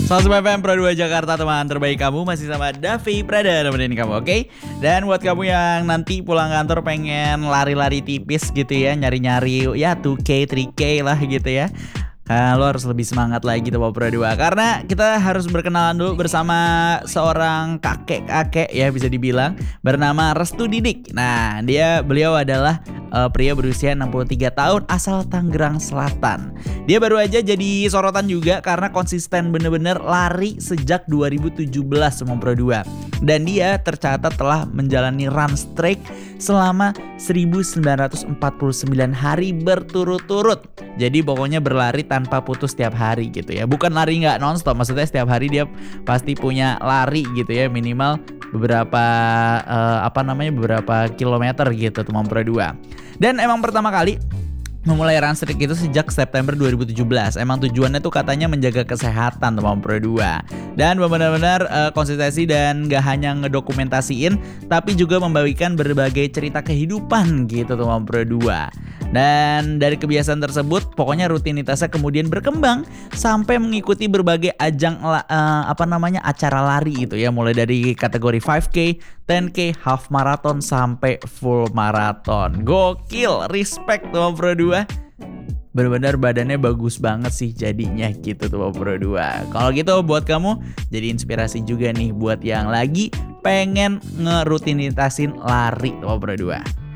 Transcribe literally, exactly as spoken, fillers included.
seratus F M Pro dua Jakarta, teman terbaik kamu masih sama Davi Prada nemenin kamu, oke? Okay? Dan buat kamu yang nanti pulang kantor pengen lari-lari tipis gitu ya, nyari-nyari ya dua K, tiga K lah gitu ya. Nah, lo harus lebih semangat lagi tuh Pro dua, karena kita harus berkenalan dulu bersama seorang kakek-kakek ya bisa dibilang, bernama Restu Didik. Nah, dia beliau adalah uh, pria berusia enam puluh tiga tahun asal Tangerang Selatan. Dia baru aja jadi sorotan juga karena konsisten bener-bener lari sejak dua ribu tujuh belas sama Pro dua. Dan dia tercatat telah menjalani run streak selama seribu sembilan ratus empat puluh sembilan hari berturut-turut. Jadi pokoknya berlari tanpa putus setiap hari gitu ya. Bukan lari nggak nonstop, maksudnya setiap hari dia pasti punya lari gitu ya, minimal beberapa uh, apa namanya beberapa kilometer gitu teman Pro dua. Dan emang pertama kali memulai run streak itu sejak September dua ribu tujuh belas. Emang tujuannya tuh katanya menjaga kesehatan teman Pro dua. Dan benar-benar uh, konsistensi dan gak hanya ngedokumentasiin, tapi juga membagikan berbagai cerita kehidupan gitu teman Pro dua. Dan dari kebiasaan tersebut pokoknya rutinitasnya kemudian berkembang sampai mengikuti berbagai ajang uh, apa namanya acara lari itu ya, mulai dari kategori lima K, sepuluh K, half marathon sampai full marathon. Gokil, respect tuh Pro dua. Bener-bener badannya bagus banget sih jadinya gitu tuh Pro dua. Kalau gitu buat kamu jadi inspirasi juga nih buat yang lagi pengen ngerutinitasin lari tuh Pro dua.